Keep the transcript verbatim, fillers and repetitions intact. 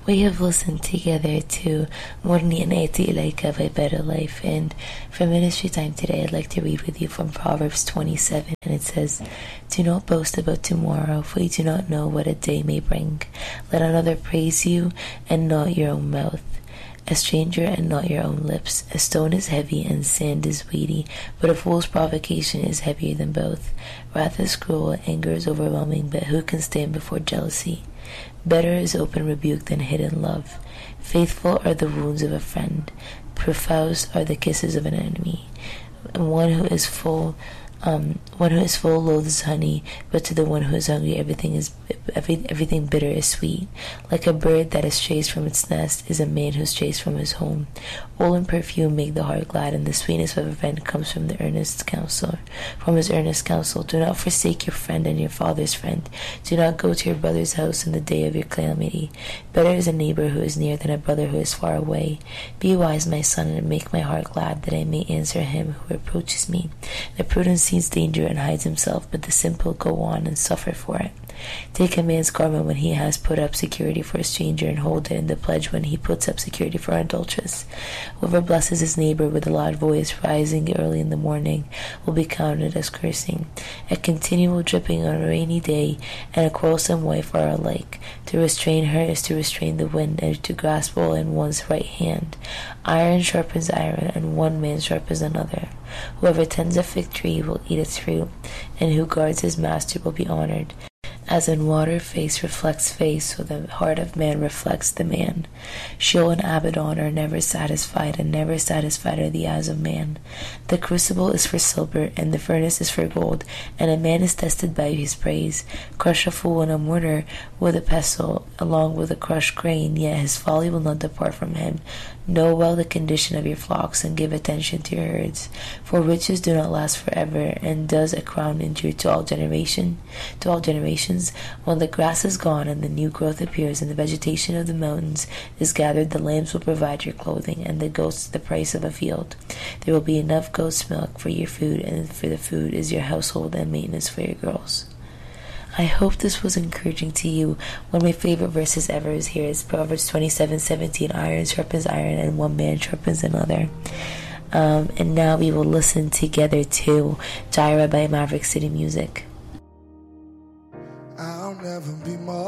We have listened together to Murni and Eti Ilaika by Better Life, and for ministry time today I'd like to read with you from Proverbs twenty-seven, and it says, "Do not boast about tomorrow, for you do not know what a day may bring. Let another praise you, and not your own mouth. A stranger and not your own lips. A stone is heavy and sand is weighty, but a fool's provocation is heavier than both. Wrath is cruel, anger is overwhelming, but who can stand before jealousy? Better is open rebuke than hidden love. Faithful are the wounds of a friend. Profuse are the kisses of an enemy. And one who is full Um, one who is full loathes honey, but to the one who is hungry, everything is every, everything bitter is sweet. Like a bird that is chased from its nest is a man who is chased from his home. Oil and perfume make the heart glad, and the sweetness of a friend comes from the earnest counsel. From his earnest counsel, do not forsake your friend and your father's friend. Do not go to your brother's house in the day of your calamity. Better is a neighbor who is near than a brother who is far away. Be wise, my son, and make my heart glad, that I may answer him who reproaches me. The prudent sees danger and hides himself, but the simple go on and suffer for it. Take a man's garment when he has put up security for a stranger, and hold it in the pledge when he puts up security for an adulteress. Whoever blesses his neighbor with a loud voice, rising early in the morning, will be counted as cursing. A continual dripping on a rainy day and a quarrelsome wife are alike. To restrain her is to restrain the wind, and to grasp all in one's right hand. Iron sharpens iron, and one man sharpens another. Whoever tends a fig tree will eat its fruit, and who guards his master will be honored. As in water face reflects face, so the heart of man reflects the man. Sheol and Abaddon are never satisfied, and never satisfied are the eyes of man. The crucible is for silver, and the furnace is for gold, and a man is tested by his praise. Crush a fool in a mortar with a pestle, along with a crushed grain, yet his folly will not depart from him. Know well the condition of your flocks, and give attention to your herds. For riches do not last forever, and does a crown endure to all generation, to all generations? When the grass is gone and the new growth appears, and the vegetation of the mountains is gathered, the lambs will provide your clothing, and the goats the price of a field. There will be enough goat's milk for your food, and for the food is your household and maintenance for your girls. I hope this was encouraging to you. One of my favorite verses ever is here. It's Proverbs twenty-seven seventeen. Iron sharpens iron, and one man sharpens another. Um, and now we will listen together to Jireh by Maverick City Music. I'll never be more